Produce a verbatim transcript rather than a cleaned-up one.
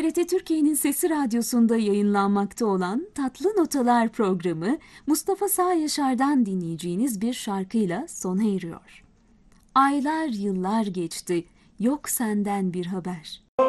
T R T Türkiye'nin Sesi Radyosu'nda yayınlanmakta olan Tatlı Notalar programı Mustafa Sağ Yaşar'dan dinleyeceğiniz bir şarkıyla sona eriyor. Aylar yıllar geçti, yok senden bir haber.